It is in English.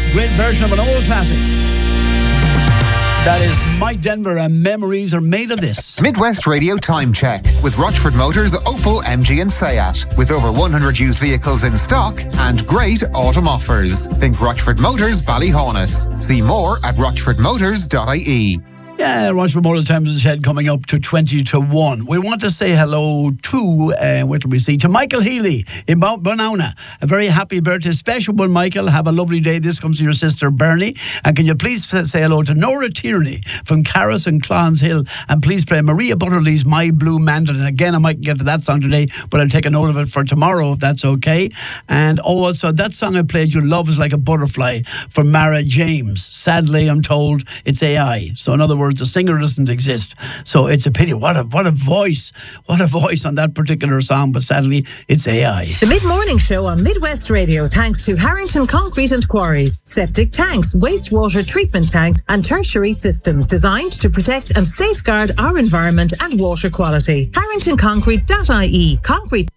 Great version of an old classic. That is Mike Denver, and memories are made of this. Midwest Radio Time Check with Rochford Motors, Opel, MG and Seat. With over 100 used vehicles in stock and great autumn offers. Think Rochford Motors, Ballyhaunis. See more at rochfordmotors.ie. Yeah, Rochford Motors Time Shed coming up to 20 to 1. We want to say hello to, what do we see? To Michael Healy in Bonauna. A very happy birthday. Special one, Michael. Have a lovely day. This comes to your sister, Bernie. And can you please say hello to Nora Tierney from Carris and Clons Hill. And please play Maria Butterley's My Blue Mandarin. And again, I might get to that song today, but I'll take a note of it for tomorrow, if that's okay. And also, that song I played, Your Love is Like a Butterfly, from Mara James. Sadly, I'm told it's AI. So in other words, the singer doesn't exist, so it's a pity. What a voice on that particular song, but sadly it's AI. The Mid-Morning Show on Midwest Radio, thanks to Harrington Concrete and Quarries. Septic tanks, wastewater treatment tanks and tertiary systems designed to protect and safeguard our environment and water quality. HarringtonConcrete.ie. Concrete